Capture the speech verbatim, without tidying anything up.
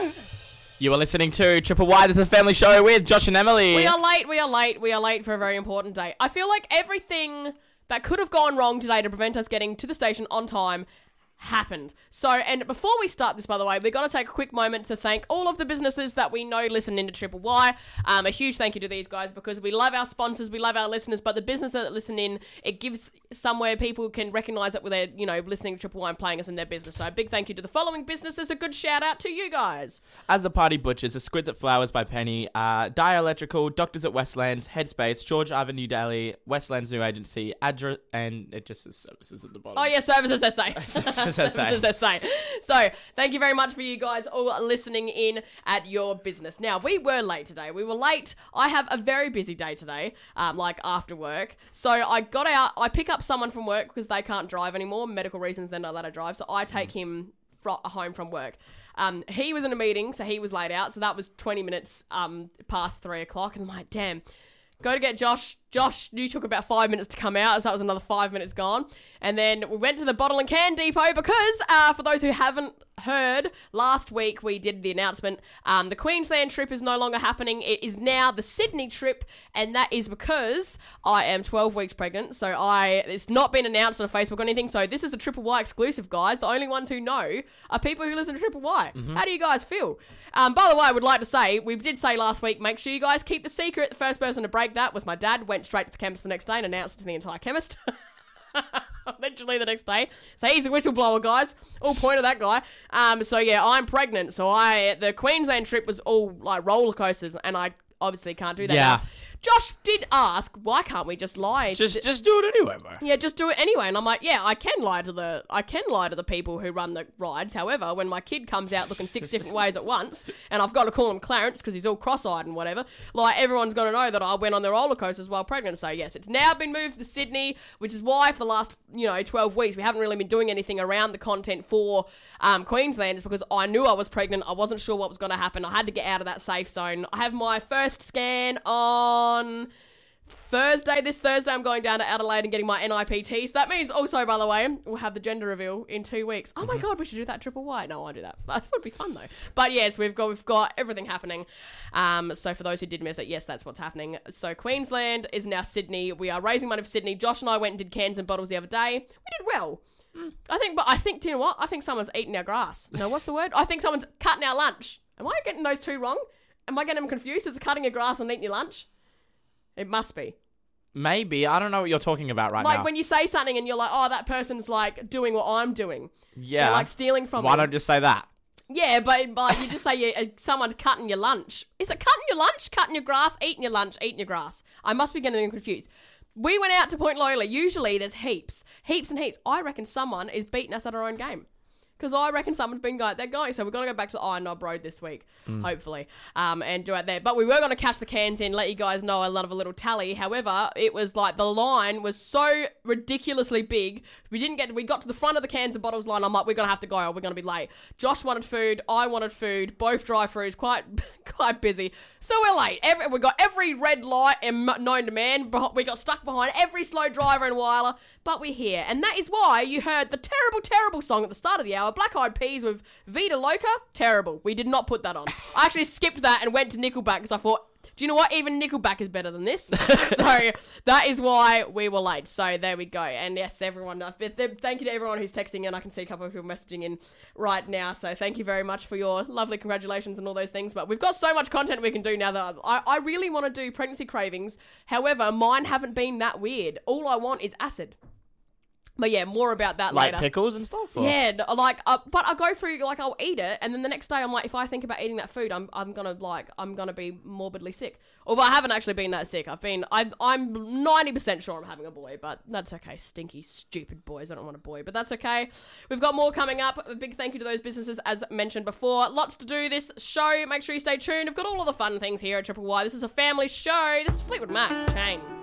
You are listening to Triple Y. This is a family show with Josh and Emily. We are late, we are late, we are late for a very important day. I feel like everything that could have gone wrong today to prevent us getting to the station on time happened. So, and before we start this, by the way, we're going to take a quick moment to thank all of the businesses that we know listen into Triple Y. Um, a huge thank you to these guys because we love our sponsors, we love our listeners, but the businesses that listen in, it gives somewhere people can recognise it when they're, you know, listening to Triple Y and playing us in their business. So a big thank you to the following businesses. A good shout out to you guys. As the Party Butchers, Exquisite Flowers by Penny, uh, Dyer Electrical, Doctors at Westlands, Headspace, George Avenue Daily, Westlands New Agency, Adra, and it just says services at the bottom. Oh yeah, Services S A. Services S A. Services S A. So, thank you very much for you guys all listening in at your business. Now, we were late today. We were late. I have a very busy day today, um, like after work. So, I got out, I pick up someone from work because they can't drive anymore. Medical reasons, they're not allowed to drive. So, I take mm. him fro- home from work. Um, he was in a meeting, so he was laid out. So, that was twenty minutes um, past three o'clock. And I'm like, damn. Go to get Josh. Josh, you took about five minutes to come out, so that was another five minutes gone. And then we went to the bottle and can depot because, uh, for those who haven't heard, last week we did the announcement. Um, the Queensland trip is no longer happening. It is now the Sydney trip, and that is because I am twelve weeks pregnant. So I it's not been announced on Facebook or anything. So this is a Triple Y exclusive, guys. The only ones who know are people who listen to Triple Y. Mm-hmm. How do you guys feel? Um, by the way, I would like to say, we did say last week, make sure you guys keep the secret. The first person to break that was my dad. Went straight to the chemist the next day and announced it to the entire chemist. Literally the next day. So he's a whistleblower, guys. All point of that guy. Um, so yeah, I'm pregnant. So I the Queensland trip was all like roller coasters, and I obviously can't do that. Yeah. Now. Josh did ask, why can't we just lie? Just just do it anyway, bro. Yeah, just do it anyway. And I'm like, yeah, I can lie to the I can lie to the people who run the rides. However, when my kid comes out looking six different ways at once, and I've got to call him Clarence because he's all cross-eyed and whatever, like everyone's got to know that I went on the roller coasters while pregnant. So yes, it's now been moved to Sydney, which is why for the last you know twelve weeks we haven't really been doing anything around the content for um, Queensland. It's because I knew I was pregnant. I wasn't sure what was going to happen. I had to get out of that safe zone. I have my first scan on Thursday, this Thursday, I'm going down to Adelaide and getting my N I P T. So that means also, by the way, we'll have the gender reveal in two weeks. Oh my mm-hmm. God, we should do that Triple Y. No, I won't do that. That would be fun though. But yes, we've got we've got everything happening. Um, so for those who did miss it, yes, that's what's happening. So Queensland is now Sydney. We are raising money for Sydney. Josh and I went and did cans and bottles the other day. We did well. Mm. I think, but I think, do you know what? I think someone's eating our grass. No, what's the word? I think someone's cutting our lunch. Am I getting those two wrong? Am I getting them confused? Is it cutting your grass and eating your lunch? It must be. Maybe. I don't know what you're talking about right like now. Like when you say something and you're like, oh, that person's like doing what I'm doing. Yeah. They're like stealing from me. Why don't you just say that? Yeah, but like you just say you, uh, someone's cutting your lunch. Is it cutting your lunch, cutting your grass, eating your lunch, eating your grass? I must be getting them confused. We went out to Point Lola. Usually there's heaps, heaps and heaps. I reckon someone is beating us at our own game. Because I reckon someone's been going, they're going. So we're going to go back to the Iron Knob Road this week, mm. hopefully, um, and do it there. But we were going to cash the cans in, let you guys know a lot of a little tally. However, it was like the line was so ridiculously big. We didn't get, we got to the front of the cans and bottles line. I'm like, we're going to have to go or we're going to be late. Josh wanted food. I wanted food. Both drive-thrus, quite quite busy. So we're late. Every, we got every red light and known to man. We got stuck behind every slow driver and whiler. But we're here. And that is why you heard the terrible, terrible song at the start of the hour. Black Eyed Peas with Vita Loca. Terrible. We did not put that on. I actually skipped that and went to Nickelback because I thought, do you know what? Even Nickelback is better than this. So that is why we were late. So there we go. And yes, everyone, thank you to everyone who's texting in. I can see a couple of people messaging in right now. So thank you very much for your lovely congratulations and all those things. But we've got so much content we can do now that I, I really want to do pregnancy cravings. However, mine haven't been that weird. All I want is acid. But yeah, more about that like later. Like pickles and stuff? Or? Yeah, like, uh, but I go through, like, I'll eat it, and then the next day I'm like, if I think about eating that food, I'm I'm gonna, like, I'm gonna be morbidly sick. Although I haven't actually been that sick. I've been, I, I'm ninety percent sure I'm having a boy, but that's okay. Stinky, stupid boys. I don't want a boy, but that's okay. We've got more coming up. A big thank you to those businesses, as mentioned before. Lots to do this show. Make sure you stay tuned. We've got all of the fun things here at Triple Y. This is a family show. This is Fleetwood Mac. Chain.